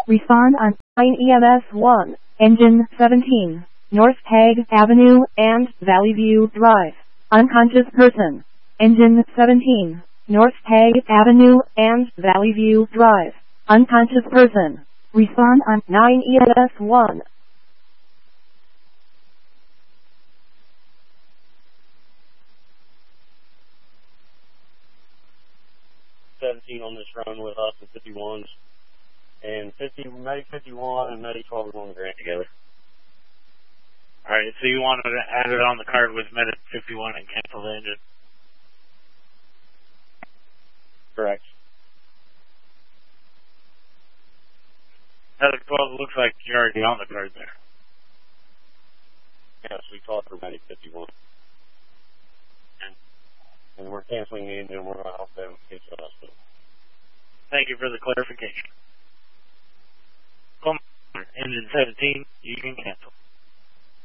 Respond on 9 EMS 1, engine 17, North Peg Avenue and Valley View Drive. Unconscious person. Engine 17, North Peg Avenue and Valley View Drive. Unconscious person. Respond on 9 EMS 1. 17 on this run with us and 51s. And Medic 51 and Medic 12 are going to grant together. Alright, so you wanted to add it on the card with Medic 51 and cancel the engine? Correct. Medic 12 looks like you're already on the card there. Yes, we talked for Medic 51. And we're canceling the engine. We're going to help them get to the hospital. Thank you for the clarification. Engine 17, you can cancel.